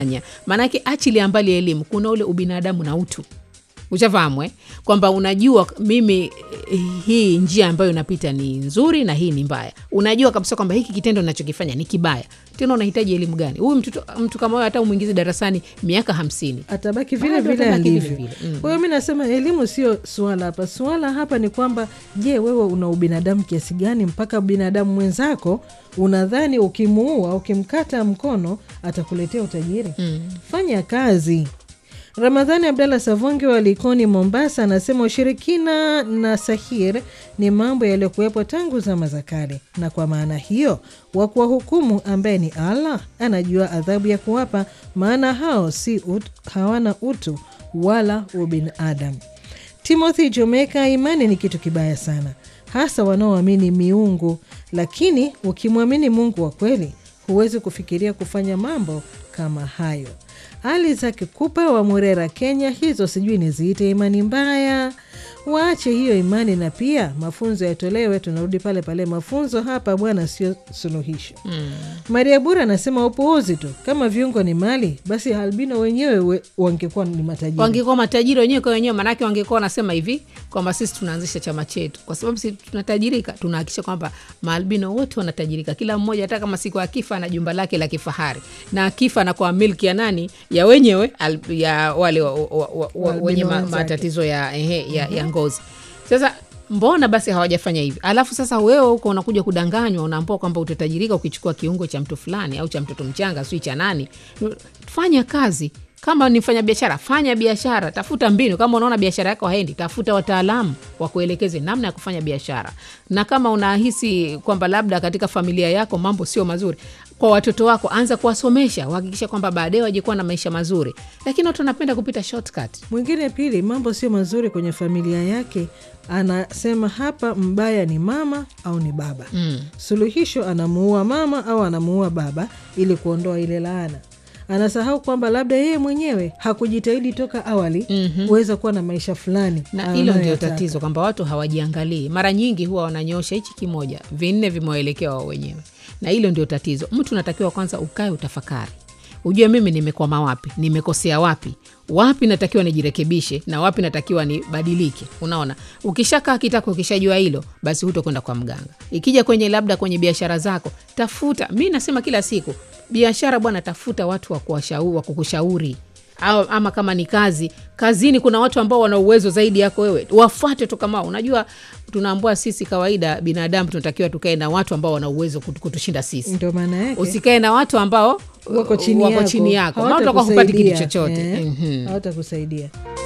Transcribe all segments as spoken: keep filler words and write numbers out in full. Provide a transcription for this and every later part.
Maana yake achilia mbali elimu, kuna ule ubinadamu na utu. Ushafahamu eh? Kwamba unajua mimi hii njia ambayo napita ni nzuri na hii ni mbaya. Unajua kabisa kwamba hiki kitendo ninachokifanya ni kibaya. Tena unahitaji elimu gani? Huyu mtu mtu kama wewe hata umuingize darasani miaka hamsini atabaki vile vile alivyo. Kwa hiyo mimi nasema elimu sio swala hapa. Swala hapa ni kwamba je, wewe una ubinadamu kiasi gani mpaka binadamu mwenzako unadhani ukimuua, ukimkata mkono atakuletea utajiri? Mm. Fanya kazi. Ramadhani Abdalla Savongi wa Likoni Mombasa anasema ushirikina na sahir ni mambo yaliyokuwepo tangu zama za kale, na kwa maana hiyo wa kuwahukumu ambaye ni Allah anajua adhabu ya kuwapa, maana hao si ut, hawana utu wala ubinadamu. Timothy Jomeka, imani ni kitu kibaya sana, hasa wanaoamini miungu, lakini ukimwamini Mungu wa kweli huwezi kufikiria kufanya mambo kama hayo. Ali Zaki Kupa wa Murera, Kenya, hizo sijui niziite imani mbaya. Waache hiyo imani na pia mafunzo yatolewe. Tunarudi pale pale, mafunzo hapa bwana sio suluhisho. Mm. Maria Bura anasema upuuzi tu. Kama viungo ni mali, basi albino wenyewe we, wangekuwa ni matajiri. Wangekuwa matajiri wenyewe kwa wenyewe, manake wangekuwa nasema hivi kwamba sisi tunaanzisha chama chetu. Kwa sababu sisi tunatajirika, tunahakikisha kwamba maalbino wote wanatajirika. Kila mmoja hata kama siku akifa ana jumba lake la kifahari. Na akifa na kwa milki ya nani? Ya wenyewe, ya wale wa, wa, wa, wa, wenye ma, matatizo ya, ehe, ya, mm-hmm. ya ngozi. Sasa mbona basi hawajafanya hivi? Alafu sasa wewe huko unakuja kudanganywa, unaambiwa kwamba utatajirika ukichukua kiungo cha mtu fulani au cha mtoto mchanga, sio cha nani. Fanya kazi. Kama ni mfanya biashara, fanya biashara, tafuta mbinu. Kama unaona biashara yako haendi, tafuta wataalamu wa kuelekeze namna ya kufanya biashara. Na kama unahisi kwamba labda katika familia yako mambo sio mazuri, kwa watoto wako anza kuwasomesha, uhakikisha kwamba baadaye waje kuwa na maisha mazuri. Lakini watu wanapenda kupita shortcut. Mwingine pili, mambo sio mazuri kwenye familia yake, anasema hapa mbaya ni mama au ni baba. Mm. Suluhisho anamuua mama au anamuua baba ili kuondoa ile laana. Anasahau kwamba labda yeye mwenyewe hakujitahidi toka awali mm-hmm. uweza kuwa na maisha fulani. Na hilo ndio tatizo, kwamba watu hawajiangalii. Mara nyingi huwa wananyosha hichi kimoja, vinne vimewaelekea wao wenyewe. Na hilo ndio tatizo. Mtu unatakiwa kwanza ukae utafakari. Ujue mimi nimekwama wapi, nimekosea wapi, wapi natakiwa nijirekebishe na wapi natakiwa nibadilike. Unaona? Ukishakaa kitako, ukishajua hilo, basi hutokwenda kwa mganga. Ikija kwenye labda kwenye biashara zako, tafuta. Mimi nasema kila siku, biashara bwana, tafuta watu wa kuwashauri, wa kukushauri. Au ama kama ni kazi, kazini kuna watu ambao wana uwezo zaidi yako wewe. Wafuate tu kama. Unajua tunaambiwa sisi kawaida binadamu tunatakiwa tukae na watu ambao wana uwezo kutushinda sisi. Ndio maana yake. Usikae na watu ambao wako chini wako yako. Chini yako. Maana utakuwa hupati kitu chochote. Eh, mm-hmm. Hawatakusaidia.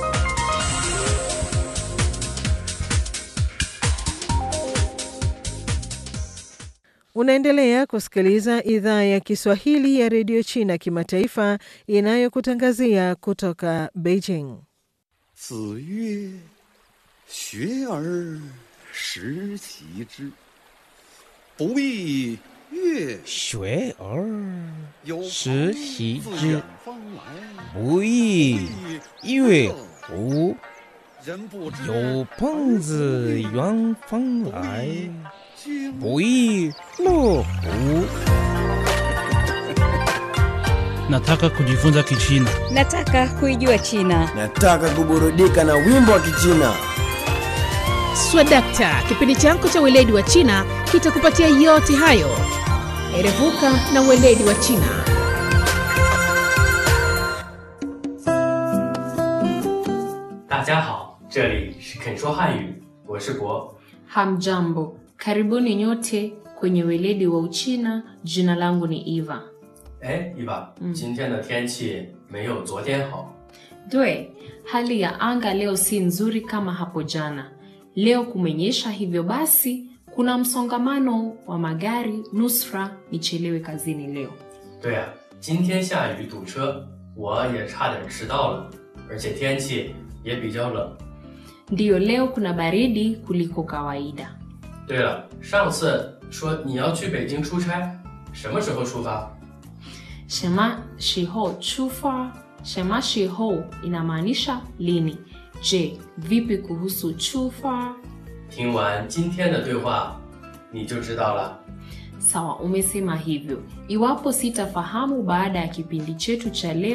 Unaendelea kusikiliza idhaa ya Kiswahili ya Radio China Kimataifa inayokutangazia kutoka Beijing. 子曰学而时齐之，不亦乐学而时齐之，不亦乐乎？ 有朋自远方来，不亦乐乎？ Nataka kujifunza Kichina. Nataka kuijua China. Nataka kuburudika na wimbo wa Kichina. Swadakta, kipindi chako cha weledi wa China kitakupatia yote hayo. Erevuka na weledi wa China. 大家好，这里是肯说汉语，我是博。 Hamjambo, karibuni nyote kwenye weledi wa Uchina. Jina langu ni Eva. 哎 Eva, 今天的天气没有昨天好。 Dwe, hali ya anga leo si nzuri kama hapo jana. Leo kumenyesha, hivyo basi kuna msongamano wa magari, nusra nichelewe kazini leo. 对啊，今天下雨堵车，我也差点迟到了，而且天气也比较冷。 Ndiyo, leo kuna baridi kuliko kawaida. 对了，上次说你要去北京出差，什么时候出发？ Shema shiho chufa, shema shiho inamaanisha lini. Je, vipi kuhusu chufa? 听完今天的对话，你就知道了。 Sawa, umesema hivyo. Iwapo sitafahamu baada ya kipindi chetu cha leo